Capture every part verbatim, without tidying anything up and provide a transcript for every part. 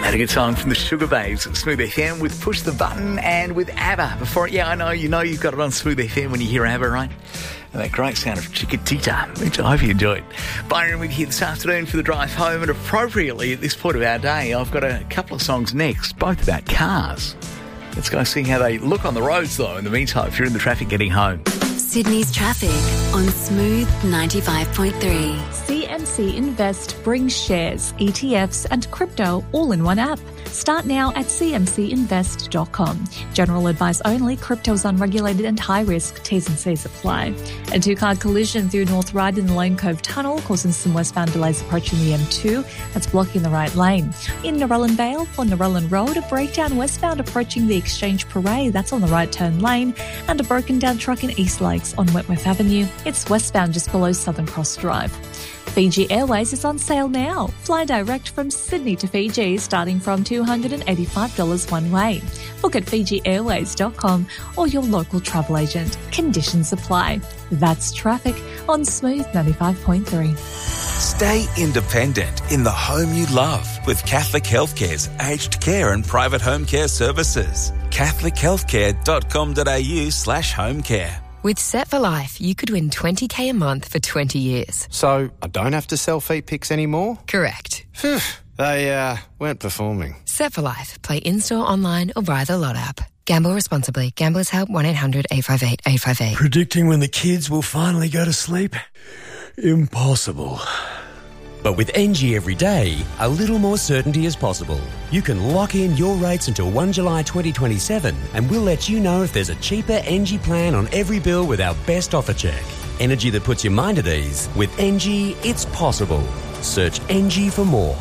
Had a good song from the Sugar Babes at Smooth F M with Push the Button and with ABBA. Before, yeah, I know, you know you've got it on Smooth F M when you hear ABBA, right? And that great sound of Chiquitita, which I hope you enjoyed. Byron with you this afternoon for the drive home, and appropriately at this point of our day, I've got a couple of songs next, both about cars. Let's go see how they look on the roads, though, in the meantime, if you're in the traffic getting home. Sydney's traffic on Smooth ninety-five point three. C M C Invest brings shares, E T Fs and crypto all in one app. Start now at c m c invest dot com. General advice only. Crypto is unregulated and high risk. T's and C's apply. A two-car collision through North Ryde in the Lone Cove Tunnel causing some westbound delays approaching the M two. That's blocking the right lane. In Narellan Vale on Narellan Road, a breakdown westbound approaching the Exchange Parade. That's on the right turn lane. And a broken down truck in East Lakes on Wentworth Avenue. It's westbound just below Southern Cross Drive. Fiji Airways is on sale now. Fly direct from Sydney to Fiji starting from two hundred eighty-five dollars one way. Book at fiji airways dot com or your local travel agent. Conditions apply. That's traffic on Smooth ninety-five point three. Stay independent in the home you love with Catholic Healthcare's aged care and private home care services. catholic healthcare dot com dot a u slash home care. With Set for Life, you could win twenty k a month for twenty years. So I don't have to sell feet pics anymore? Correct. Phew, they uh, weren't performing. Set for Life. Play in-store, online or via the Lot app. Gamble responsibly. Gamblers Help one eight hundred eight five eight eight five eight. Predicting when the kids will finally go to sleep? Impossible. But with N G every day, a little more certainty is possible. You can lock in your rates until first of July twenty twenty-seven and we'll let you know if there's a cheaper N G plan on every bill with our best offer check. Energy that puts your mind at ease. With N G, it's possible. Search N G for more.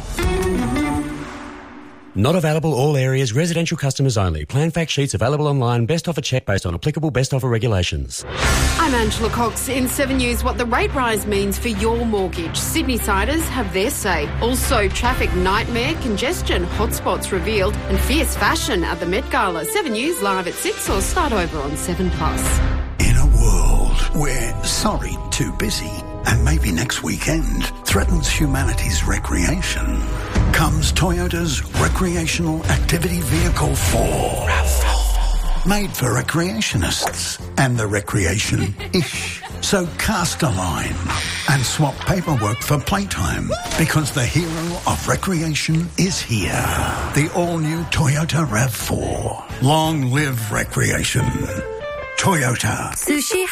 Not available all areas, residential customers only. Plan fact sheets available online. Best offer check based on applicable best offer regulations. I'm Angela Cox in Seven News. What the rate rise means for your mortgage. Sydney-siders have their say. Also, traffic nightmare, congestion, hotspots revealed, and fierce fashion at the Met Gala. Seven News live at six or start over on Seven Plus. In a world where sorry, too busy, and maybe next weekend threatens humanity's recreation, comes Toyota's Recreational Activity Vehicle four. RAV four. Made for recreationists and the recreation-ish. So cast a line and swap paperwork for playtime, because the hero of recreation is here. The all-new Toyota RAV four. Long live recreation. Toyota. Sushi